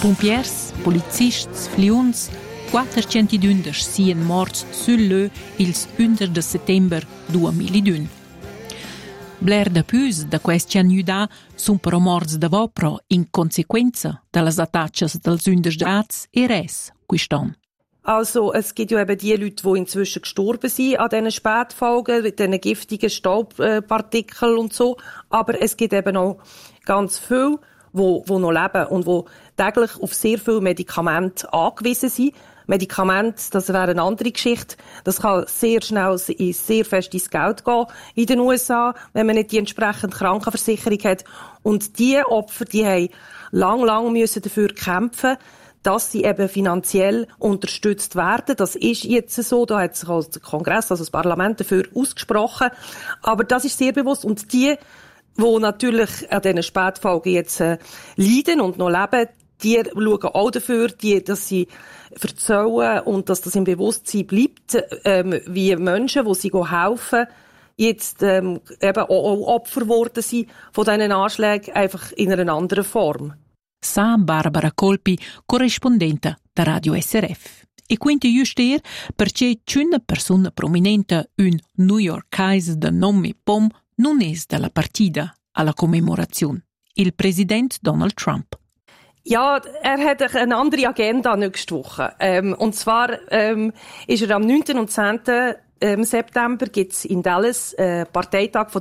Pompiers, polizists, fliuns, 400 sien morts sul lö ils 11 de settember 2001. Bler da püs da questi anni sun però morts da vopro in consequenza delle attacches dels 11 grats e res quist'anno. Also, es gibt ja eben die Leute, die inzwischen gestorben sind an diesen Spätfolgen, mit diesen giftigen Staubpartikeln und so. Aber es gibt eben auch ganz viele, die noch leben und die täglich auf sehr viele Medikamente angewiesen sind. Medikamente, das wäre eine andere Geschichte. Das kann sehr schnell sehr fest ins Geld gehen in den USA, wenn man nicht die entsprechende Krankenversicherung hat. Und die Opfer, die haben lang müssen dafür kämpfen, dass sie eben finanziell unterstützt werden. Das ist jetzt so. Da hat sich auch der Kongress, also das Parlament, dafür ausgesprochen. Aber das ist sehr bewusst. Und die natürlich an diesen Spätfolgen jetzt leiden und noch leben, die schauen auch dafür, dass sie erzählen und dass das im Bewusstsein bleibt, wie Menschen, die sie helfen, jetzt eben auch Opfer geworden sind von diesen Anschlägen, einfach in einer anderen Form. Sa Barbara Colpi, corrispondente da Radio SRF. E quindi giuster perché una persona prominente, un newyorkese de nome Pom, non è dalla partita alla commemorazione. Il presidente Donald Trump. Ja, hat eine andere Agenda nächste Woche. Und zwar ist am 9. und 10. September gibt's in Dallas Parteitag von